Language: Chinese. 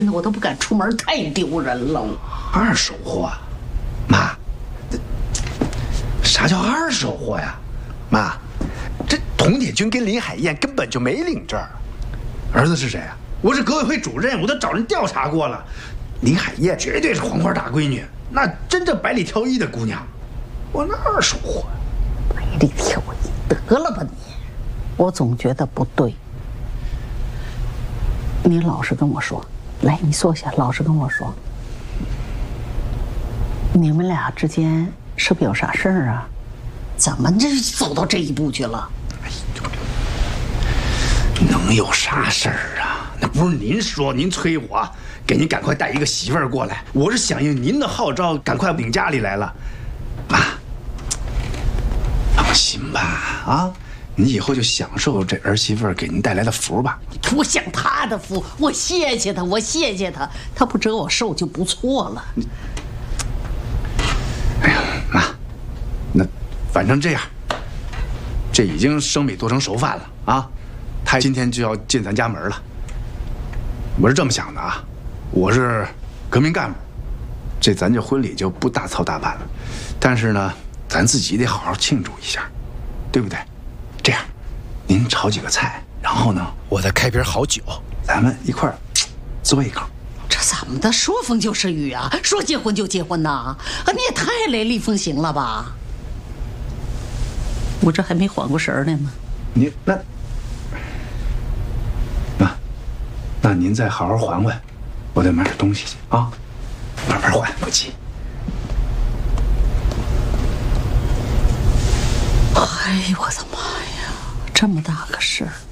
我都不敢出门，太丢人了。 二手货，妈，啥叫二手货呀？妈，这佟铁军跟林海燕根本就没领证。儿子是谁啊？我是革委会主任，我都找人调查过了。林海燕绝对是黄花大闺女，那真正百里挑一的姑娘。我那二手货， 百里挑一，得了吧你！我总觉得不对。你老实跟我说，来，你坐下，老实跟我说，你们俩之间是不是有啥事儿啊？怎么这走到这一步去了？ 能有啥事儿啊？那不是您说您催我，给您赶快带一个媳妇儿过来，我是响应您的号召，赶快领家里来了。妈，放心吧，啊，你以后就享受这儿媳妇儿给您带来的福吧。 我享他的福，我谢谢他，我谢谢他，他不折我寿就不错了。 哎呀，妈，那反正这样，这已经生米做成熟饭了啊。他今天就要进咱家门了。我是这么想的啊，我是革命干部，这咱这婚礼就不大操大办了，但是呢，咱自己得好好庆祝一下，对不对？这样，您炒几个菜，然后呢，我再开瓶好酒，咱们一块儿嘬一口。 这怎么的？说风就是雨啊！说结婚就结婚呐！啊，你也太雷厉风行了吧！我这还没缓过神来呢。 您那您再好好缓缓，我得买点东西去啊，慢慢缓，不急。 哎呦我的妈呀，这么大个事儿！